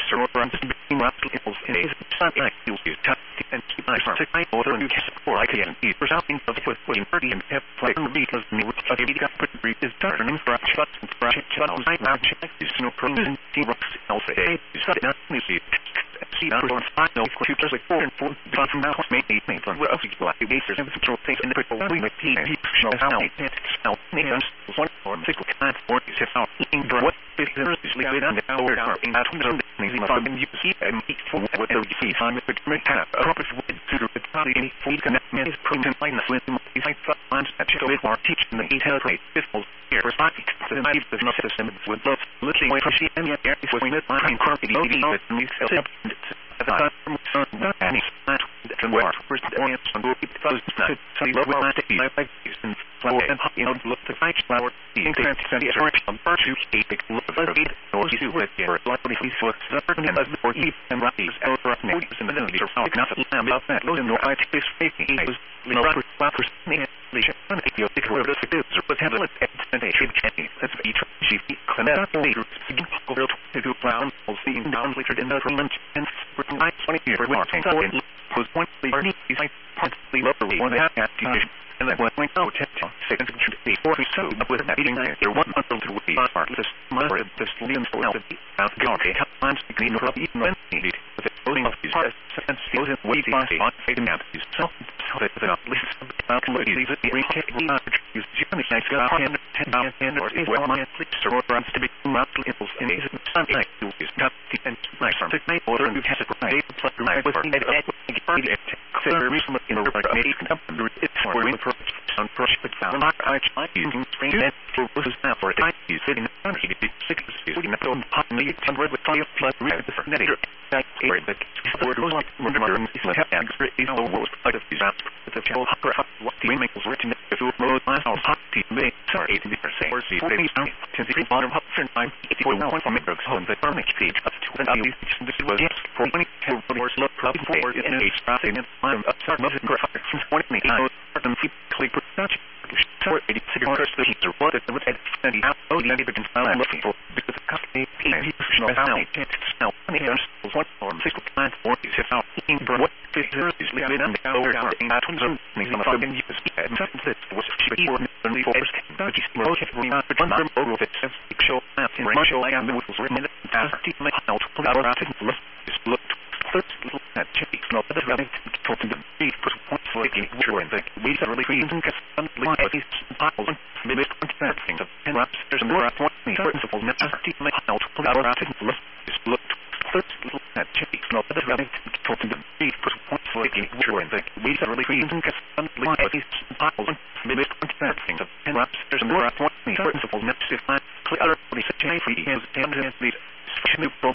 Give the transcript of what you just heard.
or runs between rapid hills in a something like you touch and keep my farm. I order and cast for I can eat for something of with 40 and have play because me with a big got put read is turning for shots and brush channels. I now check this no problem. See rocks alpha A. Shut not me see. See now on 5 no for 2 plus like 4 and 4 from now maybe from well you like the basers and control things in the people we make P show how it smell names one form 6 kind 40 if out in what is leaving on the hour in that one easy from you see and eat for what you see time with make kind of a proper wood to the body any food connect man is proven line with is like funds that show it more teaching the detail rate pistols here for 5 the knife is not system with love looking away from she and yet is when it line carpet with me self any that where first orient on go keep those not so low well to be like and flower and look the fight flower the increment send the orange on first you keep it look or you with your likely we for and or keep and rise out of me in the middle of nothing about that low in the eye face making was for me leisure and if you think of the figures with have it and a shape change that's each she clean up the over to do brown seeing down later in the room and for 20 years we're talking was one the like partly lower one half and then when out 10 seconds before we so with that eating there one until to be part this mother of this liam for out guarantee times green or even when needed with the loading of his and skills and waiting on fading out his self so that the list about ladies at the retake use Germany nice got 10 or is well my flips or runs to be monthly impulse in is something like you is not the and my from the night order and you have to pray plus my with the clear reason in a maybe it's for win for on prospect found I tried using spring and for was now for a you sitting on he did 6 using the phone hot me 100 with 5 plus red the net that area that word was like modern is like and is all was part of his app with the channel what the make was written if you mode last or hot team may sorry 80% or see to the bottom up for 9.1 from micros home the permit page up to the this was for 20 or slow problem for in a traffic and I'm up start most graphics from 20 and click production so it is the first thing to what it would add and out oh the evidence I'm looking for because the company professional family now was one form 6 client for is out in what is living on the over in that one some of them use and that was before only for that is most of the one over of it show up in ratio I am the was written as my out out is looked first little that chippy not that running talking the beat for point for the we really creating like these piles maybe that things of 10 laps there's more at 20 principles necessity my out out is looked first little that chippy not that running talking the beat for point for the we really creating like these piles maybe that things of 10 laps there's more at 20 principles necessity clear what is a free is and